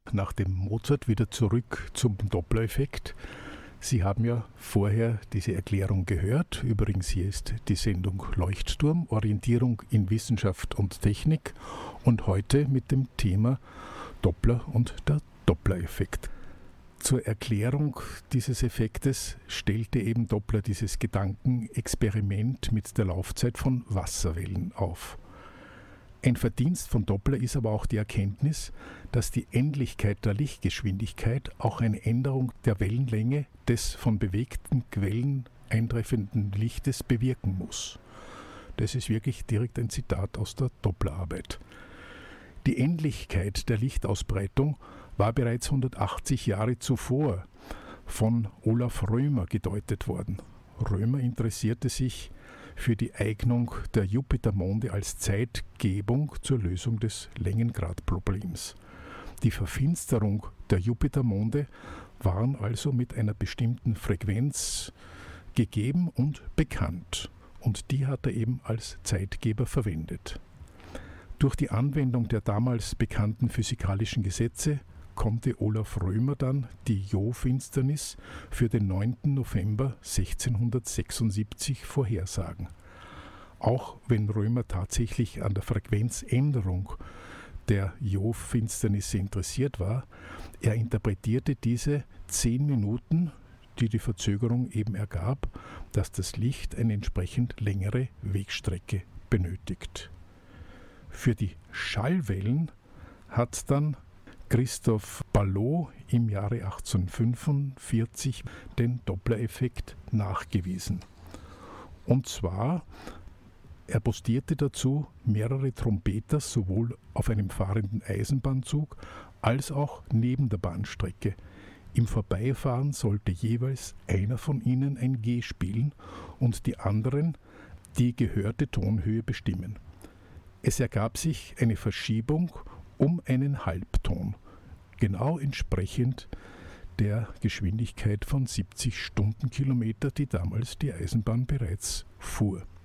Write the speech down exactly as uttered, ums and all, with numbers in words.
Nach dem Mozart wieder zurück zum Doppler-Effekt. Sie haben ja vorher diese Erklärung gehört. Übrigens, hier ist die Sendung Leuchtturm, Orientierung in Wissenschaft und Technik und heute mit dem Thema Doppler und der Doppler-Effekt. Zur Erklärung dieses Effektes stellte eben Doppler dieses Gedankenexperiment mit der Laufzeit von Wasserwellen auf. Ein Verdienst von Doppler ist aber auch die Erkenntnis, dass die Endlichkeit der Lichtgeschwindigkeit auch eine Änderung der Wellenlänge des von bewegten Quellen eintreffenden Lichtes bewirken muss. Das ist wirklich direkt ein Zitat aus der Dopplerarbeit. Die Endlichkeit der Lichtausbreitung war bereits hundertachtzig Jahre zuvor von Olaf Römer gedeutet worden. Römer interessierte sich für die Eignung der Jupitermonde als Zeitgebung zur Lösung des Längengradproblems. Die Verfinsterung der Jupitermonde waren also mit einer bestimmten Frequenz gegeben und bekannt. Und die hat er eben als Zeitgeber verwendet. Durch die Anwendung der damals bekannten physikalischen Gesetze konnte Olaf Römer dann die Jo-Finsternis für den neunten November sechzehnhundertsechsundsiebzig vorhersagen. Auch wenn Römer tatsächlich an der Frequenzänderung der Jo-Finsternisse interessiert war, er interpretierte diese zehn Minuten, die die Verzögerung eben ergab, dass das Licht eine entsprechend längere Wegstrecke benötigt. Für die Schallwellen hat dann Christoph Ballot im Jahre achtzehnhundertfünfundvierzig den Doppler-Effekt nachgewiesen. Und zwar, er postierte dazu mehrere Trompeter sowohl auf einem fahrenden Eisenbahnzug als auch neben der Bahnstrecke. Im Vorbeifahren sollte jeweils einer von ihnen ein G spielen und die anderen die gehörte Tonhöhe bestimmen. Es ergab sich eine Verschiebung um einen Halbton, genau entsprechend der Geschwindigkeit von siebzig Stundenkilometer, die damals die Eisenbahn bereits fuhr.